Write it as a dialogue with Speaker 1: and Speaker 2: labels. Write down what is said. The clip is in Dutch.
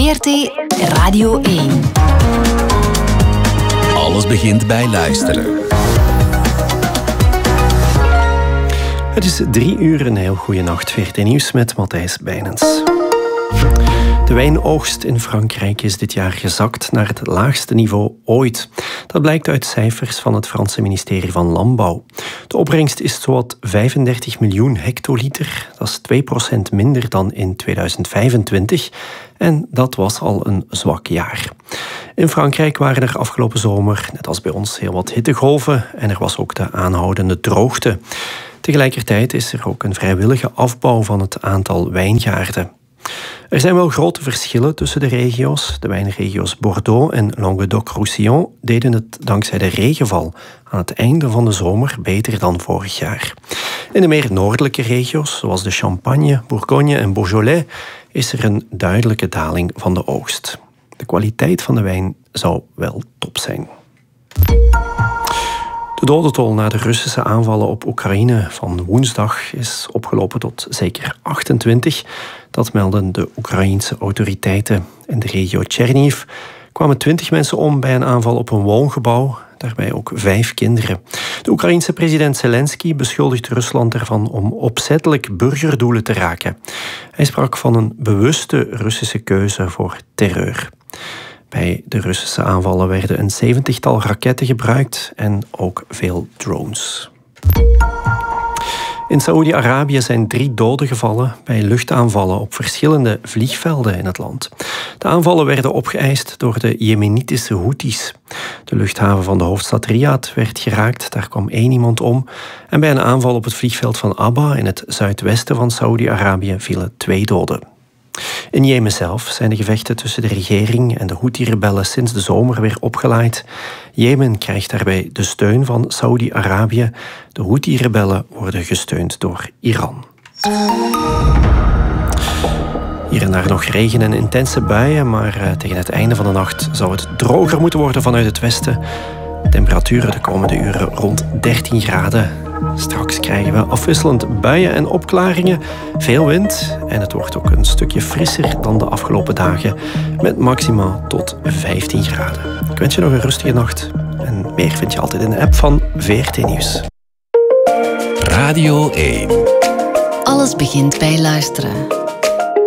Speaker 1: VRT Radio 1.
Speaker 2: Alles begint bij luisteren.
Speaker 3: Het is 3 uur, een heel goede nacht. VRT Nieuws met Matthijs Bijnens. De wijnoogst in Frankrijk is dit jaar gezakt naar het laagste niveau ooit. Dat blijkt uit cijfers van het Franse ministerie van Landbouw. De opbrengst is zowat 35 miljoen hectoliter. Dat is 2% minder dan in 2025. En dat was al een zwak jaar. In Frankrijk waren er afgelopen zomer, net als bij ons, heel wat hittegolven. En er was ook de aanhoudende droogte. Tegelijkertijd is er ook een vrijwillige afbouw van het aantal wijngaarden. Er zijn wel grote verschillen tussen de regio's. De wijnregio's Bordeaux en Languedoc-Roussillon deden het dankzij de regenval aan het einde van de zomer beter dan vorig jaar. In de meer noordelijke regio's, zoals de Champagne, Bourgogne en Beaujolais, is er een duidelijke daling van de oogst. De kwaliteit van de wijn zou wel top zijn. De dodentol na de Russische aanvallen op Oekraïne van woensdag is opgelopen tot zeker 28. Dat melden de Oekraïense autoriteiten. In de regio Chernihiv kwamen 20 mensen om bij een aanval op een woongebouw. Daarbij ook 5 kinderen. De Oekraïense president Zelensky beschuldigt Rusland ervan om opzettelijk burgerdoelen te raken. Hij sprak van een bewuste Russische keuze voor terreur. Bij de Russische aanvallen werden een 70-tal raketten gebruikt en ook veel drones. In Saoedi-Arabië zijn 3 doden gevallen bij luchtaanvallen op verschillende vliegvelden in het land. De aanvallen werden opgeëist door de Jemenitische Houthis. De luchthaven van de hoofdstad Riyadh werd geraakt, daar kwam 1 iemand om. En bij een aanval op het vliegveld van Abba in het zuidwesten van Saoedi-Arabië vielen 2 doden. In Jemen zelf zijn de gevechten tussen de regering en de Houthi-rebellen sinds de zomer weer opgeleid. Jemen krijgt daarbij de steun van Saoedi-Arabië. De Houthi-rebellen worden gesteund door Iran. Hier en daar nog regen en intense buien, maar tegen het einde van de nacht zou het droger moeten worden vanuit het westen. Temperaturen de komende uren rond 13 graden. Straks krijgen we afwisselend buien en opklaringen, veel wind en het wordt ook een stukje frisser dan de afgelopen dagen met maxima tot 15 graden. Ik wens je nog een rustige nacht en meer vind je altijd in de app van VRT Nieuws.
Speaker 2: Radio 1.
Speaker 1: Alles begint bij luisteren.